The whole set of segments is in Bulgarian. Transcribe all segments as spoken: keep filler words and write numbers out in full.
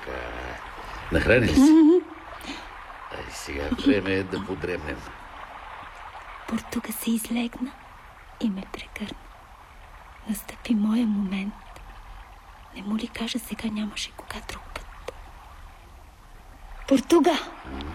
Нахрани ли си? Ай, сега време е да подремнем. Португа се излегна и ме прегърна. Настъпи моя момент. Не му ли кажа, сега нямаше кога друг път. Португа! М?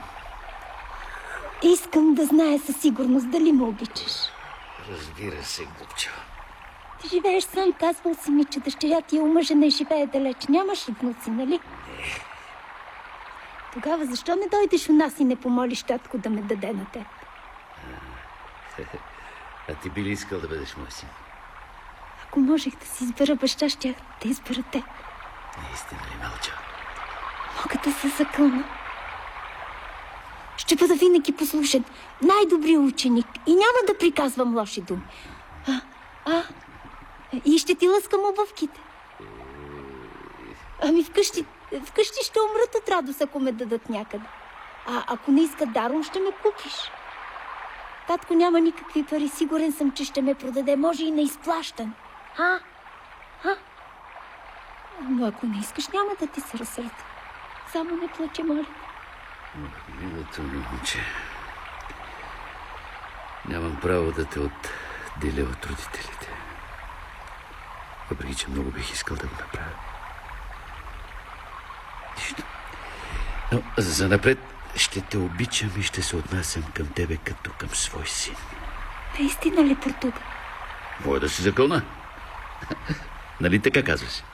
Искам да зная със сигурност дали ме обичаш. Разбира се, глупчо. Ти живееш сам, казвал си ми, че дъщеря ти е омъжена и живее далеч. Нямаш ли внуци, нали? Не. Тогава защо не дойдеш у нас и не помолиш татко да ме даде на теб? А, а ти би ли искал да бъдеш мой син? Ако можех да си избера баща, щях да избера теб. Наистина ли, Мълчо? Мога да се закълна. Ще бъда винаги послушен, най-добрият ученик и няма да приказвам лоши думи. А, а, и ще ти лъскам обувките. Ами вкъщи, вкъщи ще умрат от радост, ако ме дадат някъде. А ако не искат даром, ще ме купиш. Татко няма никакви пари, сигурен съм, че ще ме продаде, може и на изплащан. А? А? Но ако не искаш, няма да ти се разсърда. Само не плаче, моля. Милото ми момче, нямам право да те отделя от родителите. Въпреки че много бих искал да го направя. Нищо. Но занапред ще те обичам и ще се отнасям към тебе като към свой син. Наистина ли, Португа? Мога да си закълна. Нали така казваш?